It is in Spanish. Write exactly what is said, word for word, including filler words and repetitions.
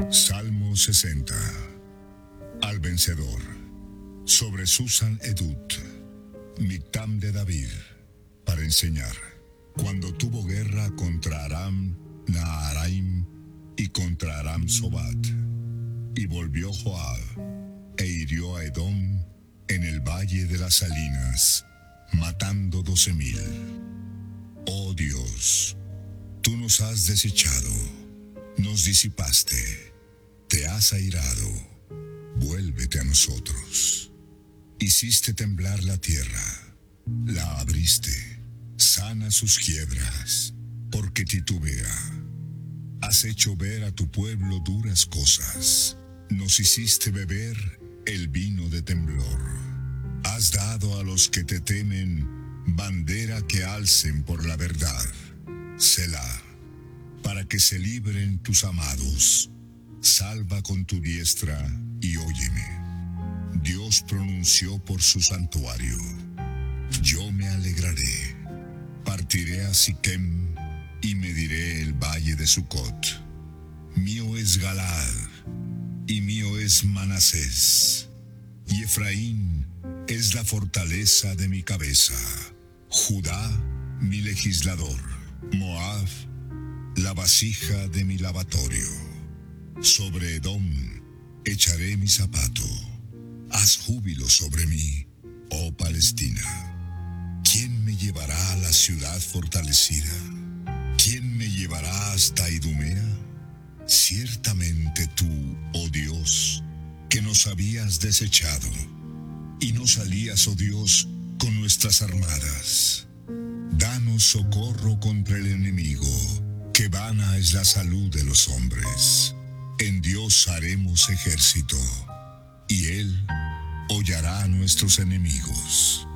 Salmo sesenta. Al vencedor. Sobre Susan Edut. Mictam de David. Para enseñar. Cuando tuvo guerra contra Aram Naharaim y contra Aram Sobat. Y volvió Joab e hirió a Edom en el valle de las salinas, matando doce mil. Oh Dios, tú nos has desechado, nos disipaste, te has airado, vuélvete a nosotros. Hiciste temblar la tierra, la abriste, sana sus quiebras, porque titubea. Has hecho ver a tu pueblo duras cosas, nos hiciste beber el vino de temblor. Has dado a los que te temen bandera que alcen por la verdad, Selah, para que se libren tus amados. Salva con tu diestra y óyeme. Dios pronunció por su santuario. Yo me alegraré. Partiré a Siquem y mediré el valle de Sucot. Mío es Galaad y mío es Manasés. Y Efraín es la fortaleza de mi cabeza. Judá, mi legislador. Moab, la vasija de mi lavatorio. Sobre Edom echaré mi zapato. Haz júbilo sobre mí, oh Palestina. ¿Quién me llevará a la ciudad fortalecida? ¿Quién me llevará hasta Idumea? Ciertamente tú, oh Dios, que nos habías desechado, y no salías, oh Dios, con nuestras armadas. Danos socorro contra el enemigo, que vana es la salud de los hombres. En Dios haremos ejército, y Él hollará a nuestros enemigos.